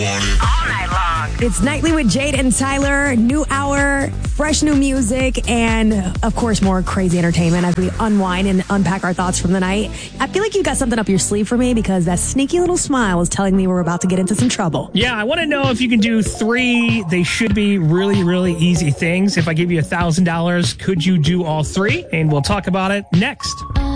All night long. It's Nightly with Jade and Tyler. New hour, fresh new music, and of course, more crazy entertainment as we unwind and unpack our thoughts from the night. I feel like you got something up your sleeve for me because that sneaky little smile is telling me we're about to get into some trouble. Yeah, I want to know if you can do 3. They should be really, really easy things. If I give you $1,000, could you do all 3? And we'll talk about it next.